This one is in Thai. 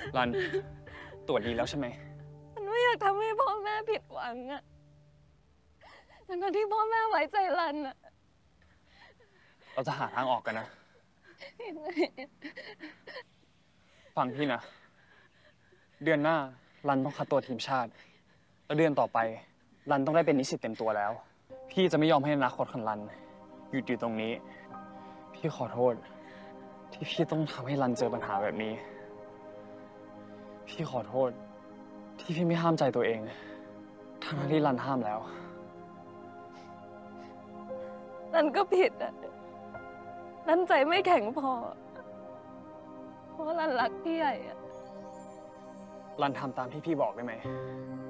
รันตรวจดีแล้วใช่ไหมฉันไม่อยากทำให้พ่อแม่ผิดหวังอะทั้งที่พ่อแม่ไว้ใจรันอะเราจะหาทางออกกันนะยังไงฟังพี่นะ เดือนหน้ารันต้องคัดตัวทีมชาติ แล้วเดือนต่อไปรันต้องได้เป็นนิสิตเต็มตัวแล้ว พี่จะไม่ยอมให้อนาคตของรันหยุดอยู่ตรงนี้ พี่ขอโทษ ที่พี่ต้องทำให้รันเจอปัญหาแบบนี้ พี่ขอโทษ ที่พี่ไม่ห้ามใจตัวเองทั้งที่รันห้ามแล้วรันก็ผิดอะรันใจไม่แข็งพอ เพราะรันรักพี่ใหญ่อะรันทำตามที่พี่บอกได้ไหม